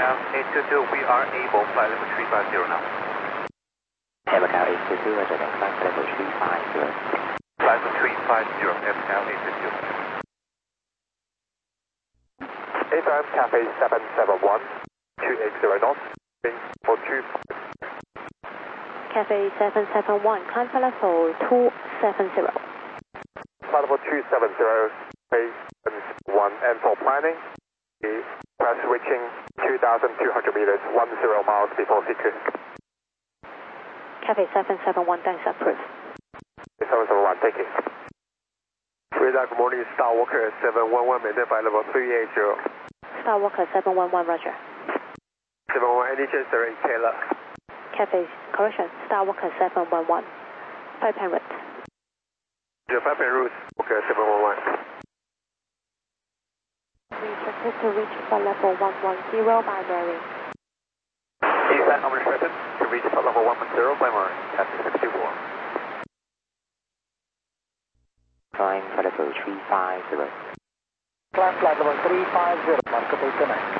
822, we are able, flight level 350 now. Macau 822, Roger, then climb level 350. Flight level 350, Macau 822. AFM Cafe 771, 280 knots, for 2. Cafe 771, climb for level 270. Flight level 270, base 1, and for planning, press reaching 2,200 meters, 10 miles before CQ. Cafe 771, thanks, approved. 771, thank you. Radar, good morning, Star Walker 711, maintain flight level 380. Star Walker 711, Roger. 711, any chance there is Taylor? Cafe, correction, Star Walker 711, 5 pen route. 5 pen route, Walker 711. Restricted to reach flight level 110 by bearing. Eastbound unrestricted to reach flight level 110 by Marine, Cafe 624. Climb flight level 350. Climb flight level 350, Moscow Bay Connect.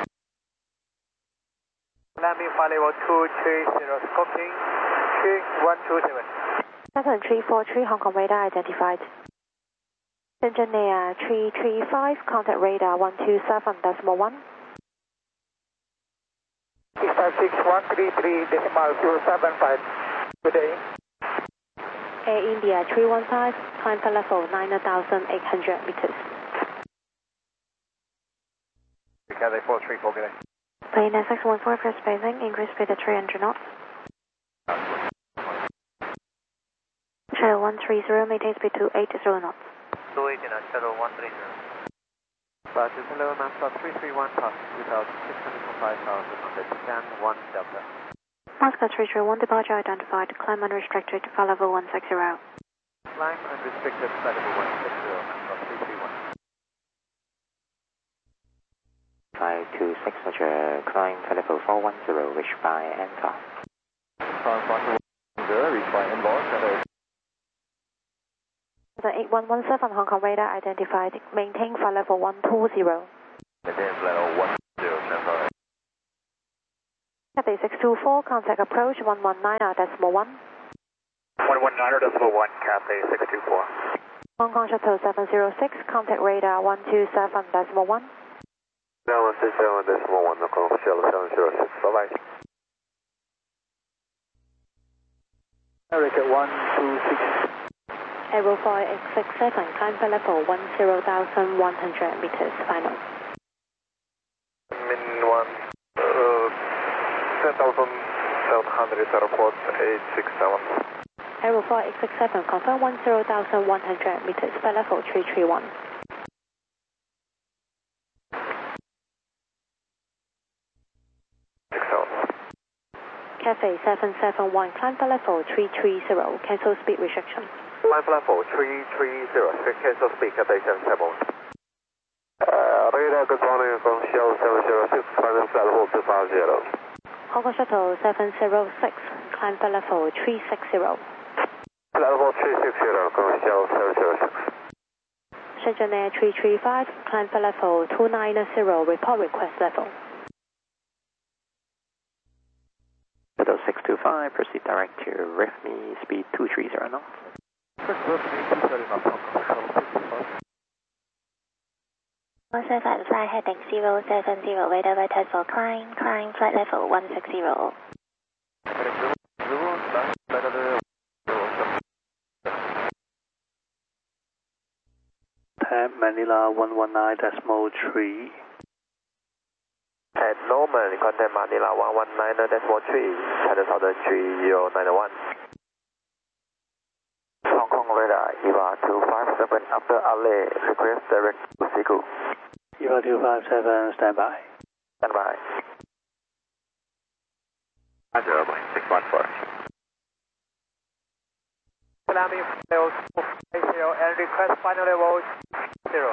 Landing flight level 230, Scoping 3127. 7343, Hong Kong radar identified. Engineer 335, contact radar 127.1. 656.133.075. Good day. Air India 315, climb for level 9,800 meters. Cafe 434, good day. Plane SX14 for spacing, increase speed to 300 knots. Shuttle 130, maintain speed to 80 knots. 280 at Shuttle 130. Basis hello, Mapstop 331 past 2,600 for 5,000 on the Titan 1 Delta. Moscow 331, departure identified, climb unrestricted, flight level 160. Climb unrestricted, flight level 160, Mapstop 331. 526, Roger, climb flight level 410, reach by Antar. Climb flight level 410, reach by Antar. The 8117 Hong Kong radar identified, maintain flight level 120. Maintain flight level 120, Shanghai. Cafe 624, contact approach 119.1. 119.1, Cafe 624. Hong Kong Shuttle 706, contact radar 127.1. 767.1, Hong Kong Shuttle 706, bye-bye. Eric 126. Aerofoil 867, climb for level 10,100 meters, final. Min 10,700 airport 867. Aerofoil 867, confirm 10,100 meters, flight level 331. Cafe 771, climb for level 330, cancel speed restriction. Climb level 330, cancel speed, Cafe 771. Radar, good morning, from Shell 706, climb flight level 250. Hong Kong Shuttle 706, climb for level 360. Flight level 360, from Shell 706. Shenzhen Air 335, climb for level 290, report request level. Shuttle 625, proceed direct to RIFMI, speed 230 knots. Also fly heading 070, radar right head for climb, flight level 160. Manila 119.3. At Norman, contact Manila 119.3, China Southern 3091. Hong Kong radar, EVA 257, after alley, request direct to Siku. EVA 257, stand by. Stand by. 614. Landing level 250 and request final level 0.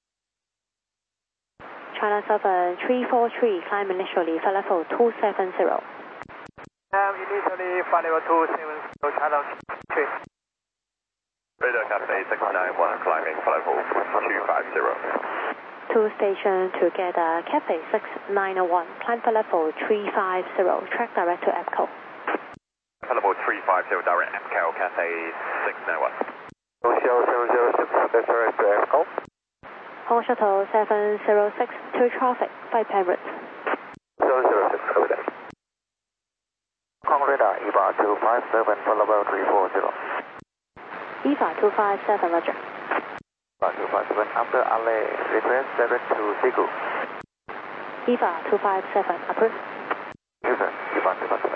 China Southern 343, climb initially, flight level 270. Initially, flight level 270, China 3. Radar Cafe 691, climbing flight level 250. to station together, Cafe 6901, climb for level 350, track direct to EPCO. Level 350, direct EPCO, Cafe 691. Shuttle 706, direct to EPCO. Hong Shuttle 706 to traffic, 5 Emirates. 706, copy that. Hong radar, EVA 257 for level 340. EVA 257, roger. EVA 257, after alley, request direct to Sigu. EVA 257, approved. Yes, sir. EVA 257.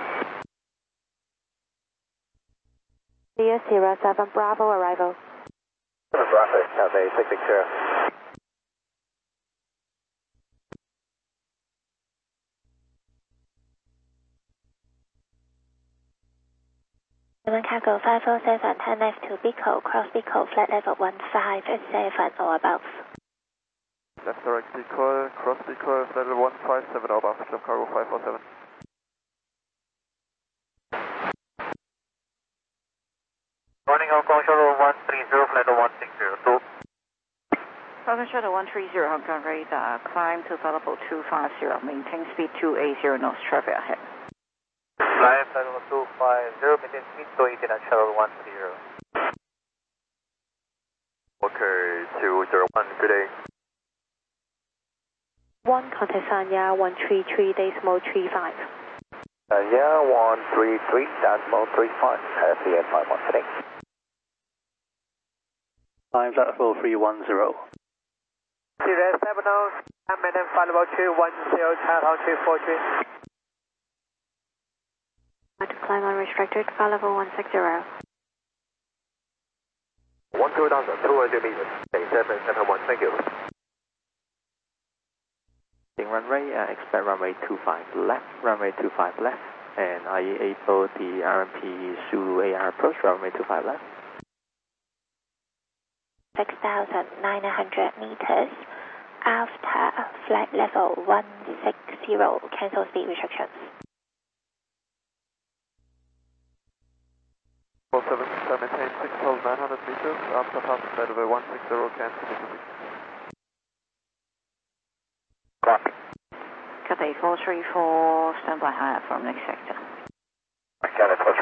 Dear Sierra 7 Bravo arrival. Bravo, Cafe 660. Cargo 547, turn left to Bico, cross Bico, flight level 1587 or above. Left direct decoy, cross decoy, flight level 157 or above, Jump cargo 547. Running Hong Kong Shuttle 130, flight level 1602. Hong Kong Shuttle 130, Hong Kong radar, climb to level 250, maintain speed 280 knots, traffic ahead. Climb flight level 250, maintain speed 280 knots, Shuttle 130. Okay, 201, good day. 1 contact Sanya 133.35. Yeah, 133.35, FEN 51 today. Climb flight level 310. Sierra 7 knows, and maintain flight level 210, Channel 243. To climb unrestricted, flight level 160. 12,200 meters, 771, thank you. Runway, expect runway 25 left, runway 25 left, and are you able the RMP Zulu AR approach, runway 25 left? 6,900 meters. After flight level 160, cancel speed restrictions. 477, maintain 6,900 meters, after passing flight level 160, cancel speed. Copy. Cathay 434, stand by higher from next sector. Cathay 434.